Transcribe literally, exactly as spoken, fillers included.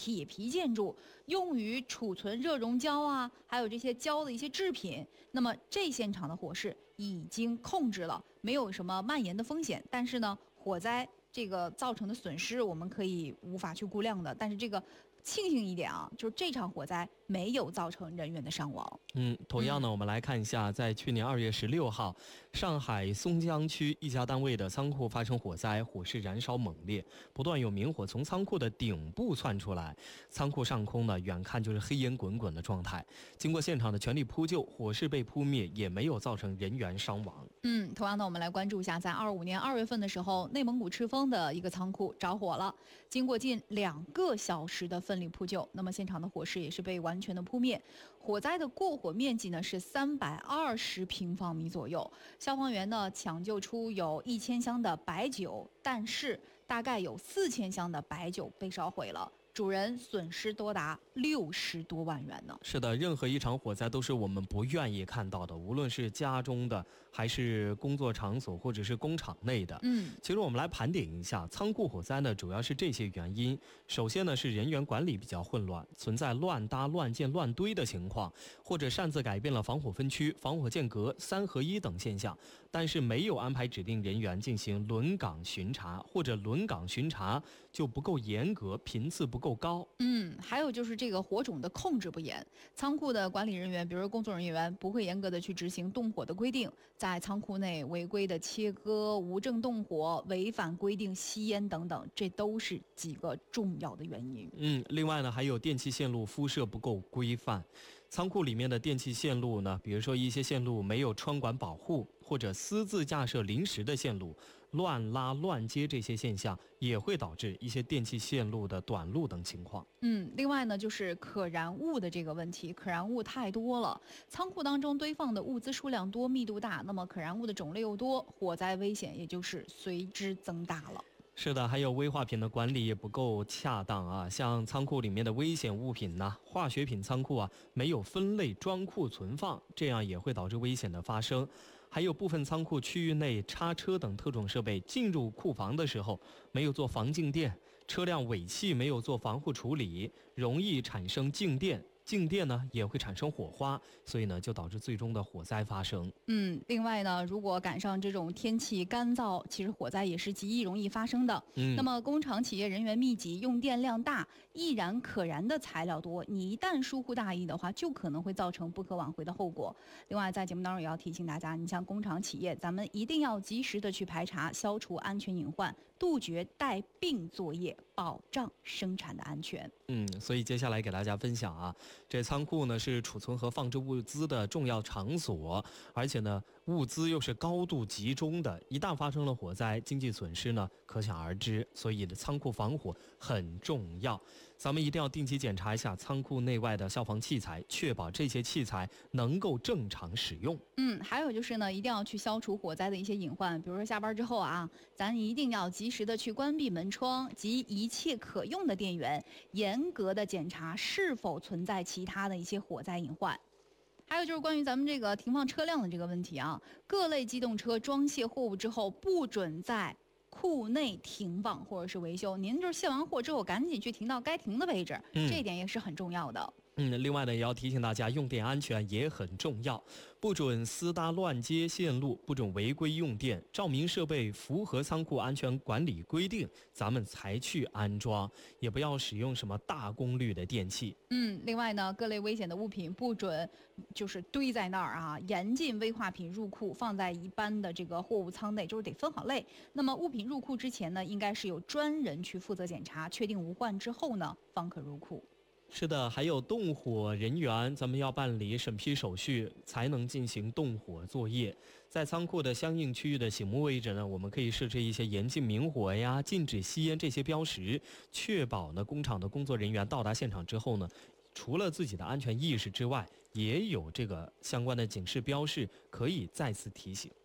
铁皮建筑，用于储存热熔胶啊，还有这些胶的一些制品。那么这现场的火势已经控制了，没有什么蔓延的风险。但是呢，火灾这个造成的损失我们可以无法去估量的。但是这个庆幸一点啊，就是这场火灾没有造成人员的伤亡。 嗯，同样呢，我们来看一下，在去年二月十六号，上海松江区一家单位的仓库发生火灾，火势燃烧猛烈，不断有明火从仓库的顶部窜出来，仓库上空呢，远看就是黑烟滚滚的状态。经过现场的全力扑救，火势被扑灭，也没有造成人员伤亡。 嗯，同样呢，我们来关注一下，在二五年二月份的时候，内蒙古赤峰的一个仓库着火了，经过近两个小时的奋力扑救，那么现场的火势也是被完全的扑灭。火灾的过火面积呢是三百二十平方米左右，消防员呢抢救出有一千箱的白酒，但是大概有四千箱的白酒被烧毁了。主人损失多达六十多万元呢。 是的，任何一场火灾都是我们不愿意看到的，无论是家中的，还是工作场所，或者是工厂内的。 嗯， 其实我们来盘点一下，仓库火灾呢，主要是这些原因。首先呢，是人员管理比较混乱，存在乱搭、乱建、乱堆的情况，或者擅自改变了防火分区、防火间隔、三合一等现象，但是没有安排指定人员进行轮岗巡查，或者轮岗巡查就不够严格，频次不够高。 嗯，还有就是这个火种的控制不严，仓库的管理人员，比如说工作人员，不会严格的去执行动火的规定，在仓库内违规的切割、无证动火、违反规定吸烟等等，这都是几个重要的原因。 嗯，另外呢，还有电气线路敷设不够规范。仓库里面的电气线路呢，比如说一些线路没有穿管保护，或者私自架设临时的线路，乱拉乱接，这些现象也会导致一些电气线路的短路等情况。 嗯，另外呢，就是可燃物的这个问题，可燃物太多了，仓库当中堆放的物资数量多、密度大，那么可燃物的种类又多，火灾危险也就是随之增大了。 是的，还有危化品的管理也不够恰当啊，像仓库里面的危险物品呢，化学品仓库啊没有分类专库存放，这样也会导致危险的发生。还有部分仓库区域内叉车等特种设备进入库房的时候没有做防静电，车辆尾气没有做防护处理，容易产生静电。静电呢也会产生火花，所以呢就导致最终的火灾发生。 嗯，另外呢，如果赶上这种天气干燥，其实火灾也是极易容易发生的。 嗯， 那么工厂企业人员密集，用电量大，易燃可燃的材料多，你一旦疏忽大意的话，就可能会造成不可挽回的后果。另外，在节目当中也要提醒大家，你像工厂企业，咱们一定要及时的去排查，消除安全隐患，杜绝带病作业，保障生产的安全。 嗯，所以接下来给大家分享啊，这仓库呢是储存和放置物资的重要场所，而且呢物资又是高度集中的，一旦发生了火灾，经济损失呢可想而知，所以的仓库防火很重要。咱们一定要定期检查一下仓库内外的消防器材，确保这些器材能够正常使用。 嗯，还有就是呢，一定要去消除火灾的一些隐患，比如说下班之后啊，咱一定要及时的去关闭门窗及一切可用的电源，严格的检查是否存在其他的一些火灾隐患。还有就是关于咱们这个停放车辆的这个问题啊，各类机动车装卸货物之后不准在库内停放或者是维修，您就是卸完货之后赶紧去停到该停的位置， 嗯、 这一点也是很重要的。 嗯，另外呢，也要提醒大家，用电安全也很重要，不准私搭乱接线路，不准违规用电，照明设备符合仓库安全管理规定，咱们才去安装，也不要使用什么大功率的电器。 嗯，另外呢，各类危险的物品不准就是堆在那儿啊，严禁危化品入库，放在一般的这个货物舱内，就是得分好类。那么物品入库之前呢，应该是有专人去负责检查，确定无患之后呢，方可入库。 是的，还有动火人员，咱们要办理审批手续才能进行动火作业。在仓库的相应区域的醒目位置呢，我们可以设置一些严禁明火呀、禁止吸烟这些标识，确保呢工厂的工作人员到达现场之后呢，除了自己的安全意识之外，也有这个相关的警示标示可以再次提醒。